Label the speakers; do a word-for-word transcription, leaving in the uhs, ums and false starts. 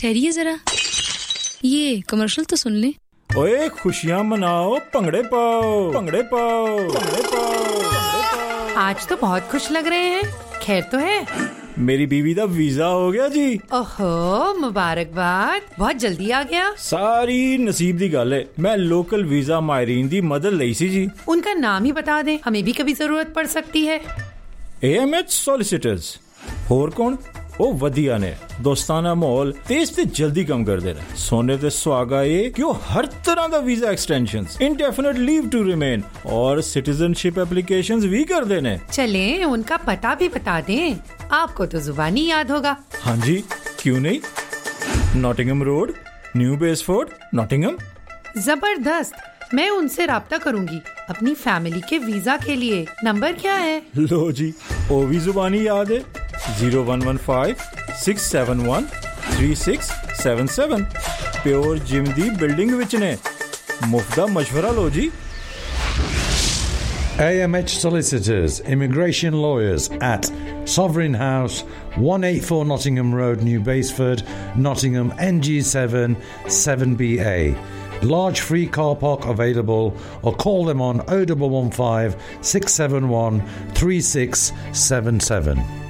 Speaker 1: ठहरिए जरा, ये कमर्शियल तो सुन ले।
Speaker 2: ओए खुशियां मनाओ, भंगड़े पाओ, भंगड़े पाओ, भंगड़े पाओ।
Speaker 3: आज तो बहुत खुश लग रहे हैं, खैर तो है?
Speaker 2: मेरी बीवी दा वीजा हो गया जी।
Speaker 3: ओहो, मुबारकबाद, बहुत जल्दी आ गया।
Speaker 2: सारी नसीब दी गल है। मैं लोकल वीजा मायरीन दी मदद लई सी जी।
Speaker 3: उनका नाम ही बता दें, हमें भी कभी जरूरत पड़ सकती है।
Speaker 2: A M H solicitors. होर कौन? ओ वधिया ने दोस्ताना माहौल तेज ते जल्दी कम कर देना। सोने ते सुहागा ये कि वो हर तरह दा visa extensions, indefinite leave to remain और सिटीजनशिप एप्लीकेशंस भी कर देने।
Speaker 3: चले उनका पता भी बता दें, आपको तो जुबानी याद होगा।
Speaker 2: हाँ जी, क्यों नहीं। Nottingham road, new बेसफोर्ड, Nottingham.
Speaker 3: जबरदस्त, मैं उनसे राब्ता करूंगी अपनी फैमिली के वीजा के लिए। नंबर क्या है?
Speaker 2: लो जी, ओ भी जुबानी याद है। Zero one one five six seven one three six seven seven. Pure gym दी बिल्डिंग विच ने। मुफ्त दा मशवरा लो जी।
Speaker 4: A M H Solicitors, Immigration Lawyers at Sovereign House, one eighty-four Nottingham Road, New Basford, Nottingham, N G seven seven B A. Large free car park available, or call them on oh one one five six seven one three six seven seven.